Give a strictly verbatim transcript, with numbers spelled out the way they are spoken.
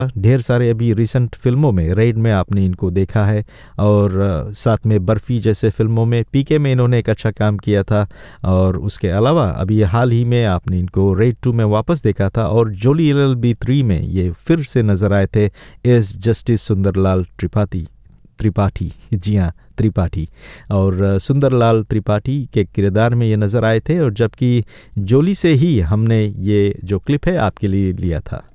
ढेर सारे अभी रिसेंट फिल्मों में, रेड में आपने इनको देखा है, और अ, साथ में बर्फ़ी जैसे फिल्मों में, पीके में इन्होंने एक अच्छा काम किया था। और उसके अलावा अभी हाल ही में आपने इनको रेड टू में वापस देखा था, और जोली एल एल बी थ्री में ये फिर से नज़र आए थे एस जस्टिस सुंदरलाल त्रिपाठी त्रिपाठी जी हाँ, त्रिपाठी। और अ, सुंदरलाल त्रिपाठी के किरदार में ये नज़र आए थे, और जबकि जोली से ही हमने ये जो क्लिप है आपके लिए लिया था।